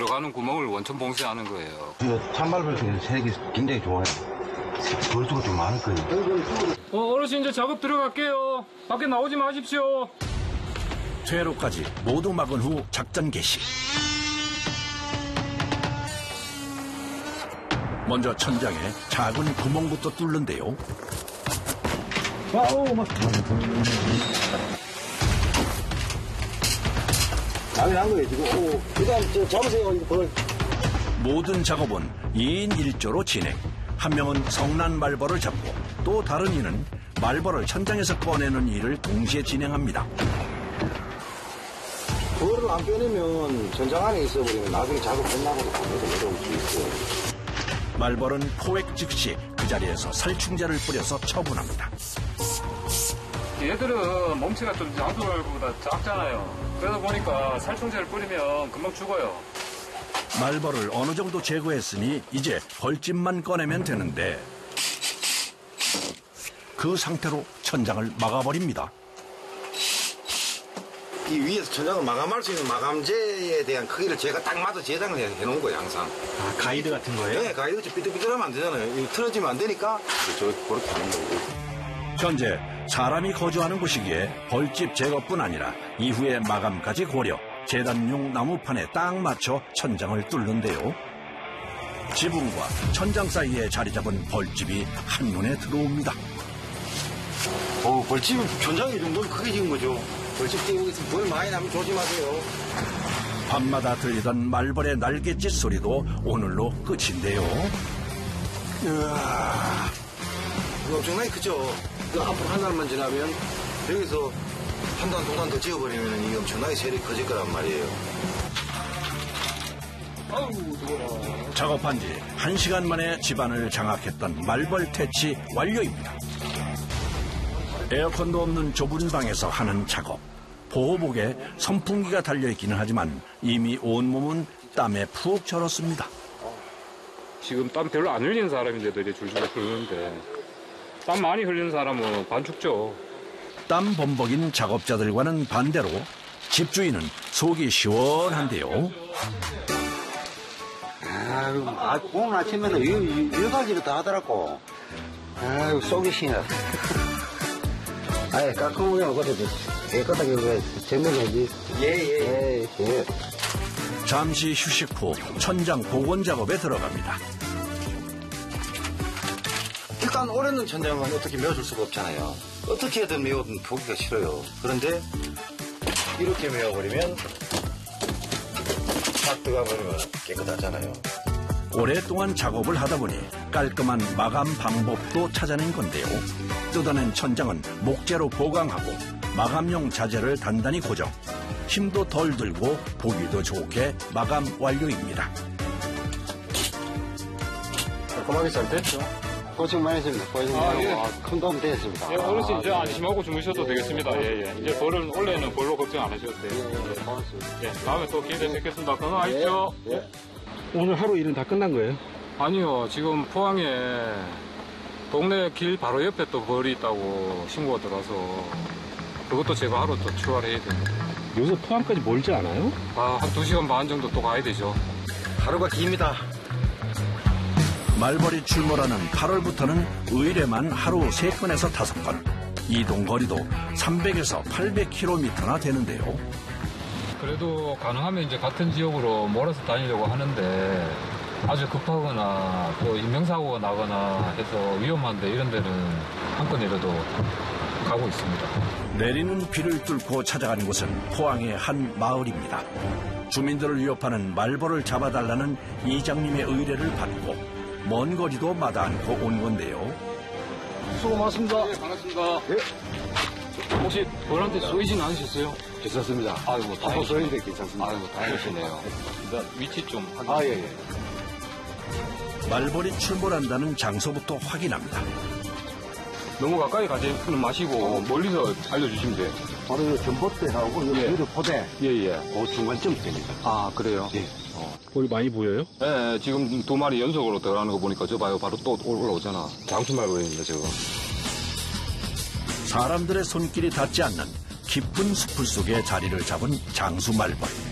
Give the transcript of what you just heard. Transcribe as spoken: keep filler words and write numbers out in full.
들어가는 구멍을 원천 봉쇄하는 거예요. 그 찬발벌 중에서 색이 굉장히 좋아요. 벌수가 좀 많을 거예요. 어, 어르신 이제 작업 들어갈게요. 밖에 나오지 마십시오. 퇴로까지 모두 막은 후 작전 개시. 먼저 천장에 작은 구멍부터 뚫는데요. 아우, 막. 난리 난 거예요, 지금. 오, 일단, 저, 잡으세요, 이거 벌. 모든 작업은 이인 일조로 진행. 한 명은 성난 말벌을 잡고 또 다른 이는 말벌을 천장에서 꺼내는 일을 동시에 진행합니다. 벌을 안 빼내면 천장 안에 있어버리면 나중에 작업 끝나고도 밤에도 내려올 수 있어요. 말벌은 포획 즉시 그 자리에서 살충제를 뿌려서 처분합니다. 얘들은 몸체가 좀 장수말보다 작잖아요. 그러다 보니까 살충제를 뿌리면 금방 죽어요. 말벌을 어느 정도 제거했으니 이제 벌집만 꺼내면 되는데 그 상태로 천장을 막아버립니다. 이 위에서 천장을 마감할 수 있는 마감재에 대한 크기를 제가 딱 맞아 제작을 해놓은 거예요, 항상. 아, 가이드 같은 거예요? 네, 가이드 삐뚤삐뚤하면 안 되잖아요. 이거 틀어지면 안 되니까 저 그렇게 하는 거고. 현재 사람이 거주하는 곳이기에 벌집 제거뿐 아니라 이후의 마감까지 고려 재단용 나무판에 딱 맞춰 천장을 뚫는데요. 지붕과 천장 사이에 자리 잡은 벌집이 한눈에 들어옵니다. 어, 벌집 천장이 이 정도면 크게 지은 거죠. 벌집 띄우고 있으면 벌 많이 나면 조심하세요. 밤마다 들리던 말벌의 날갯짓 소리도 오늘로 끝인데요. 이야, 이거 엄청나게 크죠? 이거 앞으로 한 달만 지나면 여기서 한 단, 두 단 더 지어버리면 이게 엄청나게 세력이 커질 거란 말이에요. 아우, 더워라. 작업한 지 한 시간 만에 집안을 장악했던 말벌 퇴치 완료입니다. 에어컨도 없는 좁은 방에서 하는 작업. 보호복에 선풍기가 달려있기는 하지만 이미 온몸은 땀에 푹 절었습니다. 지금 땀 별로 안 흘리는 사람인데도 이제 줄줄 흐르는데 땀 많이 흘리는 사람은 반죽죠. 땀 범벅인 작업자들과는 반대로 집주인은 속이 시원한데요. 아유, 아, 오늘 아침에는 여, 여 가지를 다 하더라고. 아유, 속이 시원해. 아예 깎아먹으면 어거든. 깨끗하게 왜 정면해야지. 예, 예, 예, 예. 잠시 휴식 후 천장 복원 작업에 들어갑니다. 일단 올해는 천장은 어떻게 메워줄 수가 없잖아요. 어떻게 해든 메워든 보기가 싫어요. 그런데 이렇게 메워버리면 싹 들어가버리면 깨끗하잖아요. 오랫동안 작업을 하다 보니 깔끔한 마감 방법도 찾아낸 건데요. 뜯어낸 천장은 목재로 보강하고 마감용 자재를 단단히 고정. 힘도 덜 들고 보기도 좋게 마감 완료입니다. 깔끔하게 잘 됐죠? 고생 많이 했습니다. 고생 아, 많이 예. 했습니다. 큰 도움 되었습니다. 예, 어르신 이제 안심하고 주무셔도 되겠습니다. 예, 예. 이제 벌은 원래는 벌로 걱정 안 하셔도 돼요. 예, 예, 고맙습니다. 예, 다음에 또 기회 되면 뵙겠습니다. 건강하십시오. 예, 예. 오늘 하루 일은 다 끝난 거예요? 아니요, 지금 포항에 동네 길 바로 옆에 또 벌이 있다고 신고가 들어와서 그것도 제거하러 또 출발해야 됩니다. 여기서 포항까지 멀지 않아요? 아, 한 두 시간 반 정도 또 가야 되죠. 하루가 깁니다. 말벌이 출몰하는 팔월부터는 의뢰만 하루 세 건에서 다섯 건. 이동 거리도 삼백에서 팔백 킬로미터나 되는데요. 그래도 가능하면 이제 같은 지역으로 몰아서 다니려고 하는데 아주 급하거나 또 인명사고가 나거나 해서 위험한데 이런 데는 한 건이라도 가고 있습니다. 내리는 비를 뚫고 찾아간 곳은 포항의 한 마을입니다. 주민들을 위협하는 말벌을 잡아달라는 이장님의 의뢰를 받고 먼 거리도 마다 않고 온 건데요. 수고 많습니다. 네, 반갑습니다. 예. 혹시 벌한테 쏘이진 않으셨어요? 괜찮습니다. 아이고, 다행이시네요. 쏘이는데 괜찮습니다. 아이고, 다행이시네요. 위치 좀 확인. 아, 예, 예. 말벌이 출몰한다는 장소부터 확인합니다. 너무 가까이 가지 마시고 멀리서 알려주시면 돼요. 바로 전봇대하고 이 예. 위로 포대 예, 예. 그 중간쯤 됩니다. 아, 그래요? 예. 벌이 많이 보여요? 예, 예, 지금 두 마리 연속으로 들어가는 거 보니까 저 봐요. 바로 또 올라오잖아. 장수말벌입니다, 저거. 사람들의 손길이 닿지 않는 깊은 숲을 속에 자리를 잡은 장수말벌.